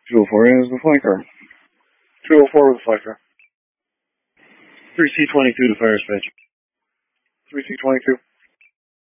204 is the flanker. 204 with the flanker. 3C22 to fire dispatch. 3C22.